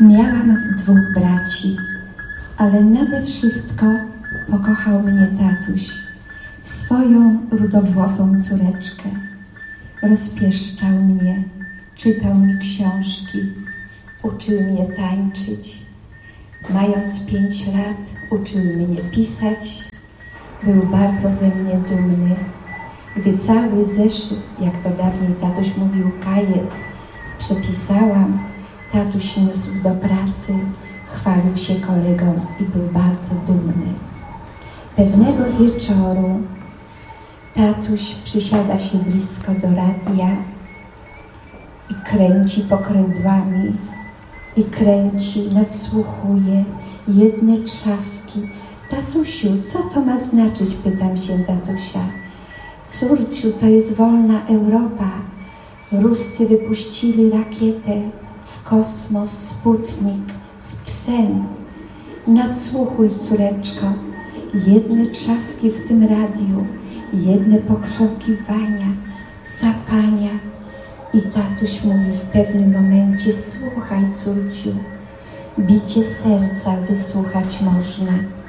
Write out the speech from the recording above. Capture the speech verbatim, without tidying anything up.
Miałam dwóch braci, ale nade wszystko pokochał mnie tatuś, swoją rudowłosą córeczkę. Rozpieszczał mnie, czytał mi książki, uczył mnie tańczyć. Mając pięć lat, uczył mnie pisać. Był bardzo ze mnie dumny. Gdy cały zeszyt, jak to dawniej tatuś mówił, kajet, przepisałam, tatuś niósł do pracy, chwalił się kolegom i był bardzo dumny. Pewnego wieczoru tatuś przysiada się blisko do radia i kręci pokrętłami, i kręci, nadsłuchuje jedne trzaski. Tatusiu, co to ma znaczyć? Pytam się tatusia. Córciu, to jest wolna Europa. Ruscy wypuścili rakietę w kosmos, Sputnik z psem. Nadsłuchuj, córeczko, jedne trzaski w tym radiu, jedne pokrząkiwania, sapania. I tatuś mówi w pewnym momencie: słuchaj, córciu, bicie serca wysłuchać można.